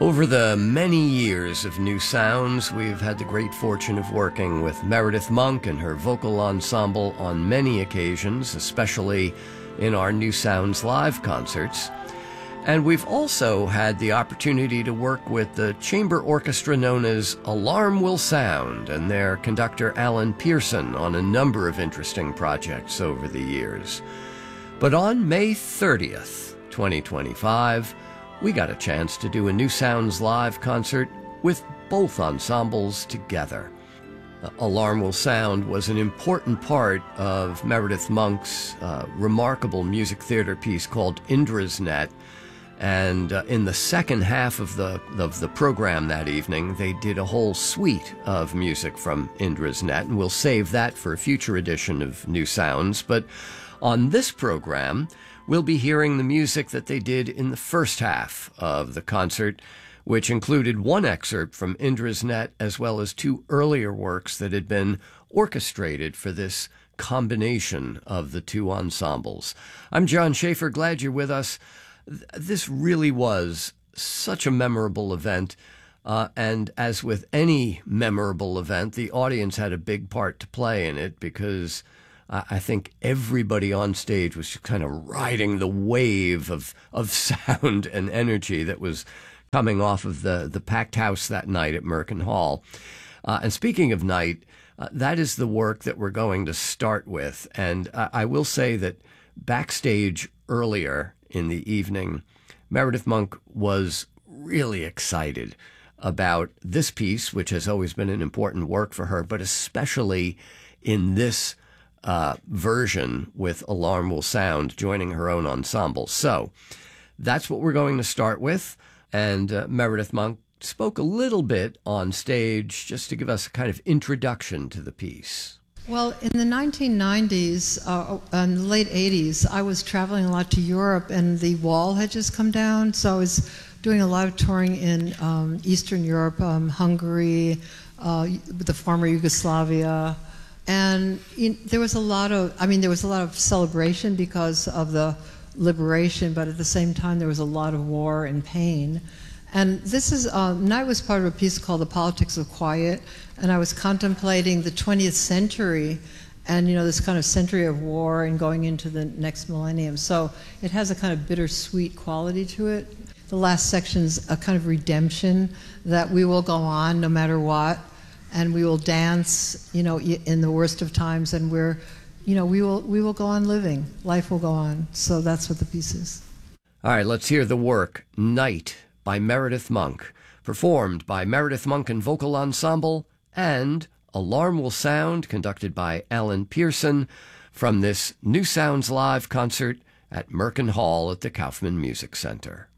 Over the many years of New Sounds, we've had the great fortune of working with Meredith Monk and her vocal ensemble on many occasions, especially in our New Sounds live concerts. And we've also had the opportunity to work with the chamber orchestra known as Alarm Will Sound and their conductor Alan Pearson on a number of interesting projects over the years. But on May 30th, 2025, we got a chance to do a New Sounds live concert with both ensembles together. Alarm Will Sound was an important part of Meredith Monk's remarkable music theater piece called Indra's Net. And in the second half of the program that evening, they did a whole suite of music from Indra's Net, and we'll save that for a future edition of New Sounds. But on this program, we'll be hearing the music that they did in the first half of the concert, which included one excerpt from Indra's Net as well as two earlier works that had been orchestrated for this combination of the two ensembles. I'm John Schaefer. Glad you're with us. This really was such a memorable event. And as with any memorable event, the audience had a big part to play in it because I think everybody on stage was just kind of riding the wave of sound and energy that was coming off of the packed house that night at Merkin Hall. And speaking of night, that is the work that we're going to start with. And I will say that backstage earlier in the evening, Meredith Monk was really excited about this piece, which has always been an important work for her, but especially in this version with Alarm Will Sound, joining her own ensemble. So that's what we're going to start with. And Meredith Monk spoke a little bit on stage just to give us a kind of introduction to the piece. Well, in the 1990s and the late 80s, I was traveling a lot to Europe, and the wall had just come down. So I was doing a lot of touring in Eastern Europe, Hungary, the former Yugoslavia. And there was a lot of celebration because of the liberation, but at the same time there was a lot of war and pain. And this is, Night was part of a piece called The Politics of Quiet, and I was contemplating the 20th century and, this kind of century of war and going into the next millennium. So it has a kind of bittersweet quality to it. The last section's a kind of redemption that we will go on no matter what. And we will dance, in the worst of times, and we will go on living. Life will go on. So that's what the piece is. All right, let's hear the work, Night, by Meredith Monk, performed by Meredith Monk and Vocal Ensemble, and Alarm Will Sound, conducted by Alan Pearson, from this New Sounds live concert at Merkin Hall at the Kaufman Music Center.